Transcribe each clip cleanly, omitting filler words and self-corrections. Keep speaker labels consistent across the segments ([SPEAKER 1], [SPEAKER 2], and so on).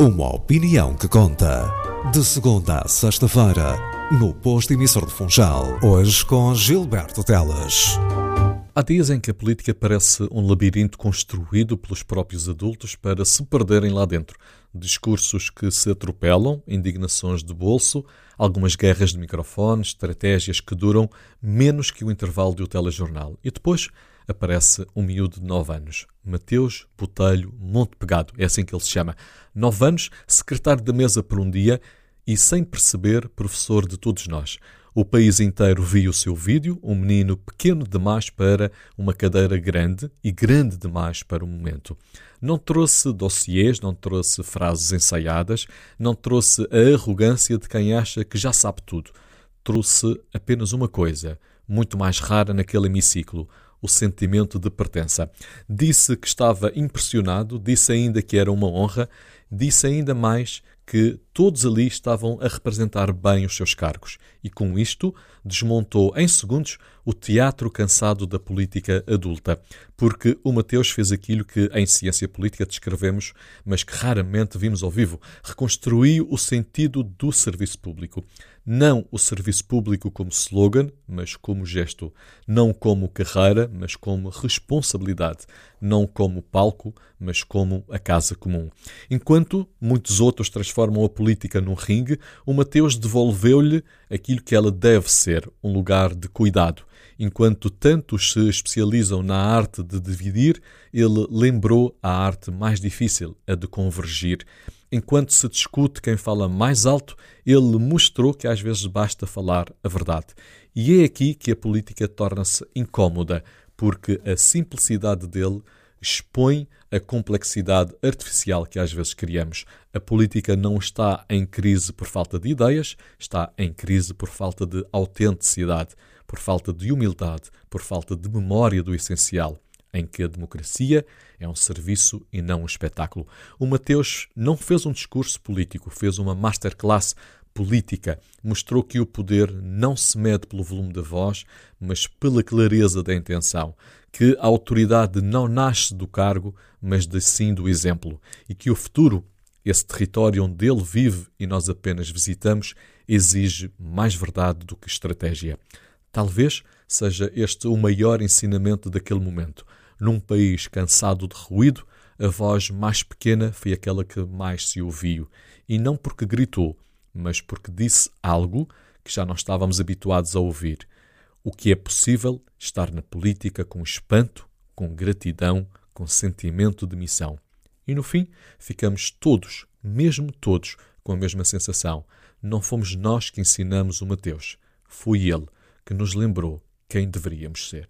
[SPEAKER 1] Uma opinião que conta. De segunda a sexta-feira, no posto emissor de Funchal. Hoje com Gilberto Teles.
[SPEAKER 2] Há dias em que a política parece um labirinto construído pelos próprios adultos para se perderem lá dentro. Discursos que se atropelam, indignações de bolso, algumas guerras de microfones, estratégias que duram menos que o intervalo de um telejornal. E depois aparece um miúdo de 9 anos, Mateus Botelho Monte Pegado, é assim que ele se chama. 9 anos, secretário da mesa por um dia e, sem perceber, professor de todos nós. O país inteiro viu o seu vídeo, um menino pequeno demais para uma cadeira grande e grande demais para o momento. Não trouxe dossiês, não trouxe frases ensaiadas, não trouxe a arrogância de quem acha que já sabe tudo. Trouxe apenas uma coisa, muito mais rara naquele hemiciclo, o sentimento de pertença. Disse que estava impressionado, disse ainda que era uma honra, disse ainda mais que todos ali estavam a representar bem os seus cargos. E com isto desmontou em segundos o teatro cansado da política adulta. Porque o Mateus fez aquilo que em ciência política descrevemos, mas que raramente vimos ao vivo. Reconstruiu o sentido do serviço público. Não o serviço público como slogan, mas como gesto. Não como carreira, mas como responsabilidade. Não como palco, mas como a casa comum. Enquanto muitos outros transformam a política num ringue, o Mateus devolveu-lhe aquilo que ela deve ser, um lugar de cuidado. Enquanto tantos se especializam na arte de dividir, ele lembrou a arte mais difícil, a de convergir. Enquanto se discute quem fala mais alto, ele mostrou que às vezes basta falar a verdade. E é aqui que a política torna-se incómoda, porque a simplicidade dele expõe a complexidade artificial que às vezes criamos. A política não está em crise por falta de ideias, está em crise por falta de autenticidade, por falta de humildade, por falta de memória do essencial, em que a democracia é um serviço e não um espetáculo. O Mateus não fez um discurso político, fez uma masterclass política. Mostrou que o poder não se mede pelo volume da voz, mas pela clareza da intenção. Que a autoridade não nasce do cargo, mas sim do exemplo. E que o futuro, esse território onde ele vive e nós apenas visitamos, exige mais verdade do que estratégia. Talvez seja este o maior ensinamento daquele momento. Num país cansado de ruído, a voz mais pequena foi aquela que mais se ouviu. E não porque gritou, mas porque disse algo que já não estávamos habituados a ouvir. O que é possível estar na política com espanto, com gratidão, com sentimento de missão. E no fim, ficamos todos, mesmo todos, com a mesma sensação. Não fomos nós que ensinamos o Mateus. Foi ele que nos lembrou quem deveríamos ser.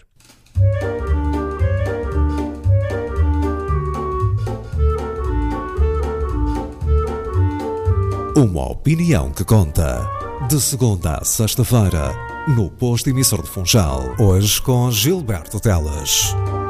[SPEAKER 1] Uma opinião que conta. De segunda a sexta-feira, no posto emissor de Funchal. Hoje com Gilberto Teles.